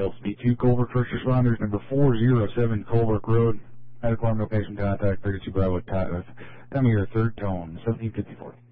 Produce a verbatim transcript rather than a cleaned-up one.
Delta Speed two, Colbrook First Responders, number four oh seven Colbrook Road. Medical no patient contact, thirty-two Bravo, time of your third tone, seventeen fifty-four.